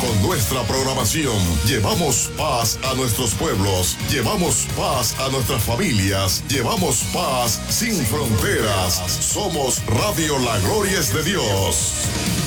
Con nuestra programación llevamos paz a nuestros pueblos, llevamos paz a nuestras familias, llevamos paz sin fronteras. Somos Radio La Gloria es de Dios.